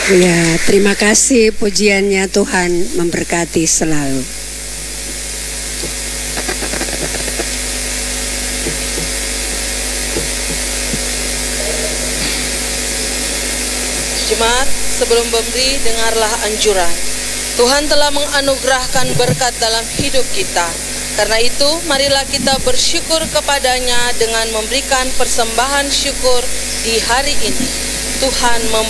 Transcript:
Ya, terima kasih pujiannya, Tuhan memberkati selalu. Jemaat, sebelum memberi, dengarlah anjuran. Tuhan telah menganugerahkan berkat dalam hidup kita. Karena itu, marilah kita bersyukur kepadanya dengan memberikan persembahan syukur di hari ini. Tuhan memberkati.